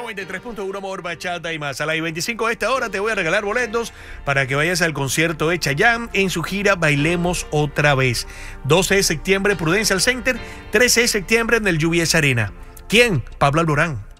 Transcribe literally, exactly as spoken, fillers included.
noventa y tres punto uno Amor, Bachata y más. A las veinticinco de esta hora te voy a regalar boletos para que vayas al concierto de Chayanne en su gira Bailemos Otra Vez. doce de septiembre, Prudential Center. trece de septiembre en el U B S Arena. ¿Quién? Pablo Alborán.